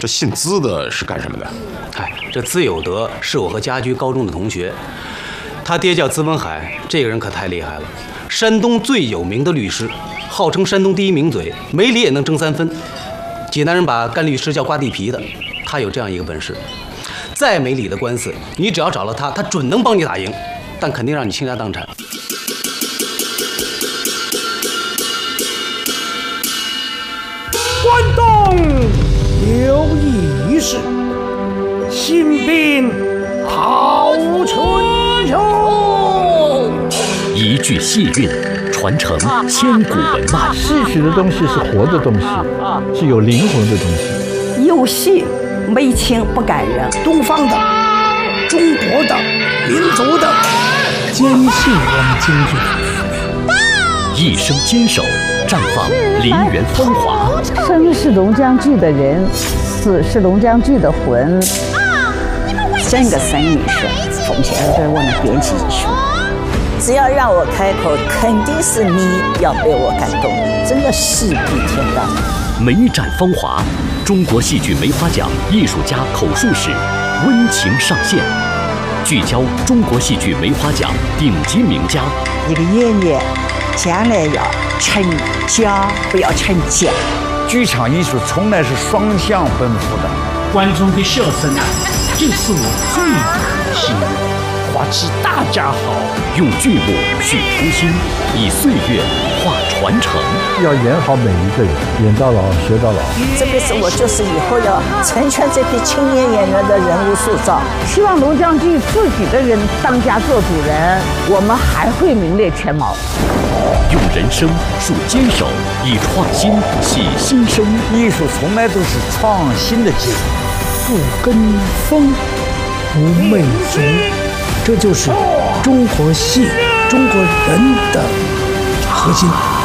这姓资的是干什么的？ 哎，这资有德是我和家居高中的同学，他爹叫资文海，这个人可太厉害了，山东最有名的律师，号称山东第一名嘴，没理也能争3分。济南人把干律师叫刮地皮的，他有这样一个本事，再没理的官司，你只要找了他，他准能帮你打赢，但肯定让你倾家荡产。 关东有义士，新兵好春秋。 一句戏韵，传承千古文脉。 戏曲的东西是活的东西，是有灵魂的东西。 有戏没情不感人。 东方的、中国的、民族的，坚信我们京剧。 一生坚守，绽放梨园风华。 生是龙江剧的人，死是龙江剧的魂。 整个生意是奉献给我们编辑艺术。只要让我开口，肯定是你要被我感动，真的戏比天大。 梅展风华，中国戏剧梅花奖艺术家口述史温情上线，聚焦中国戏剧梅花奖顶级名家。 一个演员将来要成家，不要成家。 剧场艺术从来是双向奔赴的。 观众的笑声啊，就是我最大的心愿。花枝大家好， 用剧目续初心，以岁月化传承。 要演好每一个人，演到老学到老。 这辈子我就是以后要成全这批青年演员的人物塑造。 希望龙江剧自己的人当家做主人，我们还会名列前茅。 用人生树坚守，以创新洗新生。 艺术从来都是创新的结果。 不跟风，不媚俗，这就是中国戏、中国人的核心。